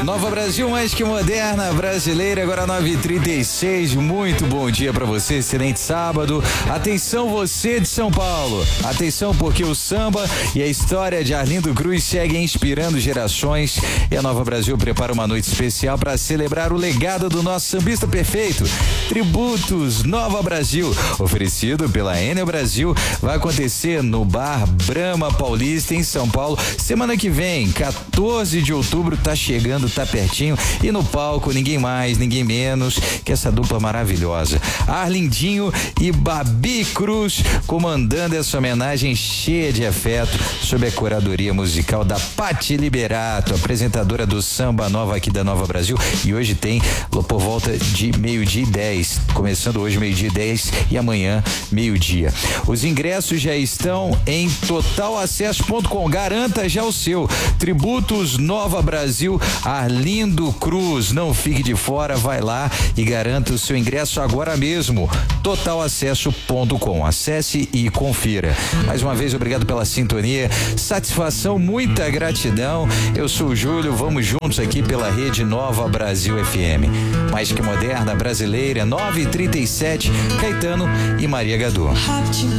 Nova Brasil, mais que moderna, brasileira, agora 9h36. Muito bom dia pra você, excelente sábado. Atenção, você de São Paulo. Atenção, porque o samba e a história de Arlindo Cruz seguem inspirando gerações. E a Nova Brasil prepara uma noite especial para celebrar o legado do nosso sambista perfeito. Tributos Nova Brasil, oferecido pela Enel Brasil, vai acontecer no Bar Brahma Paulista, em São Paulo, semana que vem, 14 de outubro, tá chegando, tá pertinho, e no palco ninguém mais, ninguém menos que essa dupla maravilhosa, Arlindinho e Babi Cruz, comandando essa homenagem cheia de afeto sob a curadoria musical da Patti Liberato, apresentadora do Samba Nova aqui da Nova Brasil, e hoje tem por volta de 12h10, começando hoje 12h10 e amanhã 12h. Os ingressos já estão em totalacesso.com, garanta já o seu. Tributos Nova Brasil, Arlindo Cruz, não fique de fora, vai lá e garanta o seu ingresso agora mesmo, totalacesso.com, acesse e confira. Mais uma vez, obrigado pela sintonia, satisfação, muita gratidão. Eu sou o Júlio, vamos juntos aqui pela rede Nova Brasil FM, mais que moderna, brasileira, 9h37, Caetano e Maria Gadu.